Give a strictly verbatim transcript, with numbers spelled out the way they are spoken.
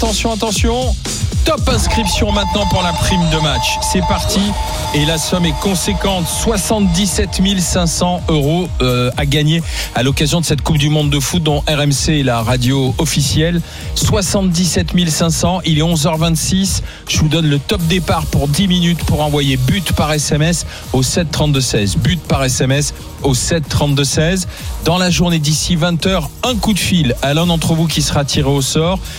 attention, attention. Top inscription maintenant pour la prime de match. C'est parti. Et la somme est conséquente. soixante-dix-sept mille cinq cents euros euh, à gagner à l'occasion de cette Coupe du Monde de foot dont R M C est la radio officielle. soixante-dix-sept mille cinq cents. Il est onze heures vingt-six. Je vous donne le top départ pour dix minutes pour envoyer but par S M S au sept trente-deux seize. But par S M S au sept trente-deux seize. Dans la journée d'ici vingt heures, un coup de fil à l'un d'entre vous qui sera tiré au sort.